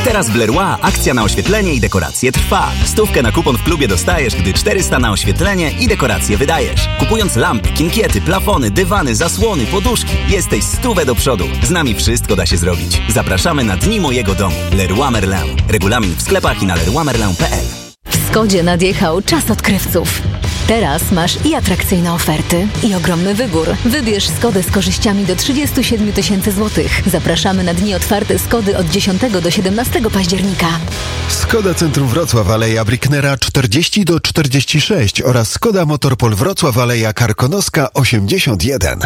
Teraz w Leroy akcja na oświetlenie i dekoracje trwa. 100 na kupon w klubie dostajesz, gdy 400 na oświetlenie i dekoracje wydajesz. Kupując lampy, kinkiety, plafony, dywany, zasłony, poduszki, jesteś 100 do przodu. Z nami wszystko da się zrobić. Zapraszamy na Dni Mojego Domu. Leroy Merlin. Regulamin w sklepach i na leroymerlin.pl. W Skodzie nadjechał czas odkrywców. Teraz masz i atrakcyjne oferty, i ogromny wybór. Wybierz Skodę z korzyściami do 37 000 złotych. Zapraszamy na dni otwarte Skody od 10 do 17 października. Skoda Centrum Wrocław, Aleja Bricknera 40 do 46 oraz Skoda Motorpol Wrocław, Aleja Karkonoska 81.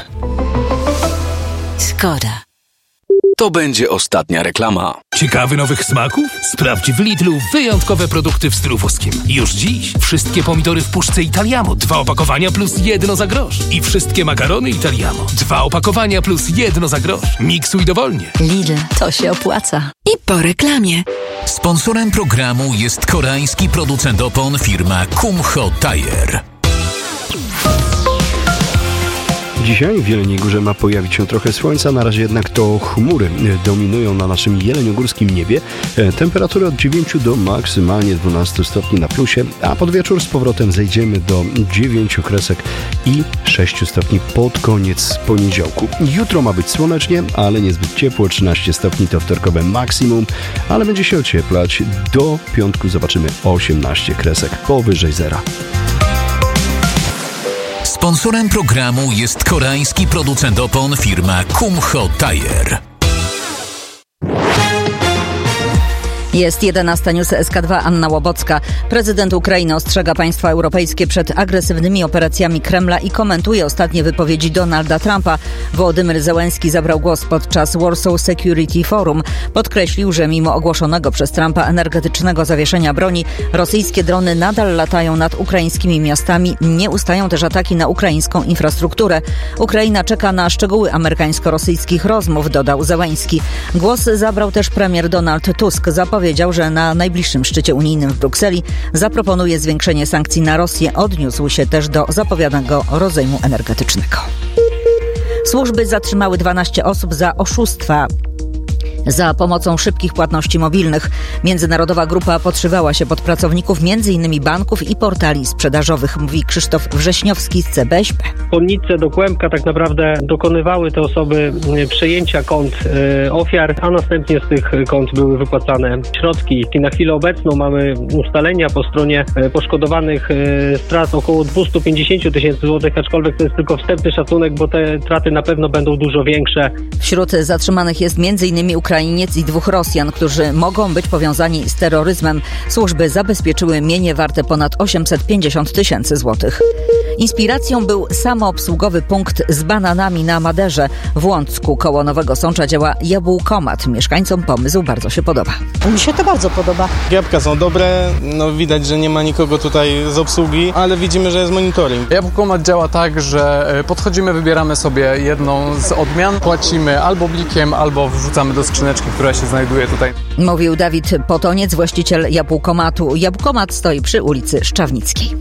Skoda. To będzie ostatnia reklama. Ciekawy nowych smaków? Sprawdź w Lidlu wyjątkowe produkty w stylu włoskim. Już dziś wszystkie pomidory w puszce Italiamo. 2 opakowania plus 1 za grosz. I wszystkie makarony Italiamo. 2 opakowania plus 1 za grosz. Miksuj dowolnie. Lidl, to się opłaca. I po reklamie. Sponsorem programu jest koreański producent opon firma Kumho Tire. Dzisiaj w Jeleniej Górze ma pojawić się trochę słońca, na razie jednak to chmury dominują na naszym jeleniogórskim niebie. Temperatury od 9 do maksymalnie 12 stopni na plusie, a pod wieczór z powrotem zejdziemy do 9 kresek i 6 stopni pod koniec poniedziałku. Jutro ma być słonecznie, ale niezbyt ciepło, 13 stopni to wtorkowe maksimum, ale będzie się ocieplać. Do piątku zobaczymy 18 kresek powyżej zera. Sponsorem programu jest koreański producent opon firma Kumho Tire. Jest 11 News SK2, Anna Łobocka. Prezydent Ukrainy ostrzega państwa europejskie przed agresywnymi operacjami Kremla i komentuje ostatnie wypowiedzi Donalda Trumpa. Wołodymyr Zełenski zabrał głos podczas Warsaw Security Forum. Podkreślił, że mimo ogłoszonego przez Trumpa energetycznego zawieszenia broni, rosyjskie drony nadal latają nad ukraińskimi miastami. Nie ustają też ataki na ukraińską infrastrukturę. Ukraina czeka na szczegóły amerykańsko-rosyjskich rozmów, dodał Zełenski. Głos zabrał też premier Donald Tusk. Powiedział, że na najbliższym szczycie unijnym w Brukseli zaproponuje zwiększenie sankcji na Rosję. Odniósł się też do zapowiadanego rozejmu energetycznego. Służby zatrzymały 12 osób za oszustwa za pomocą szybkich płatności mobilnych. Międzynarodowa grupa podszywała się pod pracowników m.in. banków i portali sprzedażowych, mówi Krzysztof Wrześniowski z CBŚP. Konnice do kłębka tak naprawdę dokonywały te osoby przejęcia kont ofiar, a następnie z tych kont były wypłacane środki. I na chwilę obecną mamy ustalenia po stronie poszkodowanych strat około 250 000 złotych, aczkolwiek to jest tylko wstępny szacunek, bo te straty na pewno będą dużo większe. Wśród zatrzymanych jest m.in. Ukrainiec i 2 Rosjan, którzy mogą być powiązani z terroryzmem. Służby zabezpieczyły mienie warte ponad 850 000 złotych. Inspiracją był samoobsługowy punkt z bananami na Maderze. W Łącku koło Nowego Sącza działa Jabłkomat. Mieszkańcom pomysł bardzo się podoba. Mi się to bardzo podoba. Jabłka są dobre, widać, że nie ma nikogo tutaj z obsługi, ale widzimy, że jest monitoring. Jabłkomat działa tak, że podchodzimy, wybieramy sobie jedną z odmian, płacimy albo blikiem, albo wrzucamy do skrzyneczki, która się znajduje tutaj. Mówił Dawid Potoniec, właściciel Jabłkomatu. Jabłkomat stoi przy ulicy Szczawnickiej.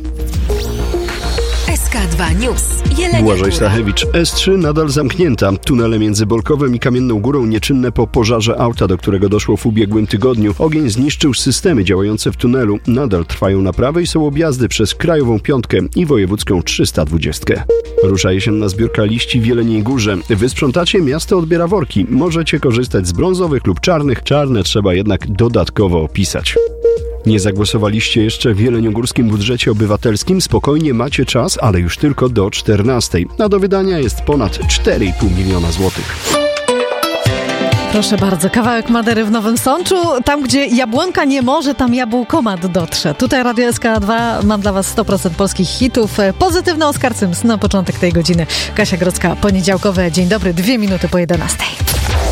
SK2 News. Błażej Stachewicz. S3 nadal zamknięta. Tunele między Bolkowem i Kamienną Górą nieczynne po pożarze auta, do którego doszło w ubiegłym tygodniu. Ogień zniszczył systemy działające w tunelu. Nadal trwają naprawy i są objazdy przez Krajową Piątkę i Wojewódzką 320. Rusza jesienna zbiórka liści w Jeleniej Górze. Wy sprzątacie, miasto odbiera worki. Możecie korzystać z brązowych lub czarnych. Czarne trzeba jednak dodatkowo opisać. Nie zagłosowaliście jeszcze w jeleniogórskim budżecie obywatelskim? Spokojnie macie czas, ale już tylko do 14. A do wydania jest ponad 4,5 miliona złotych. Proszę bardzo, kawałek Madery w Nowym Sączu. Tam, gdzie jabłonka nie może, tam jabłkomat dotrze. Tutaj Radio SK2, mam dla Was 100% polskich hitów. Pozytywny Oskar Cyms na początek tej godziny. Kasia Grodzka, poniedziałkowe. Dzień dobry, 2 minuty po 11.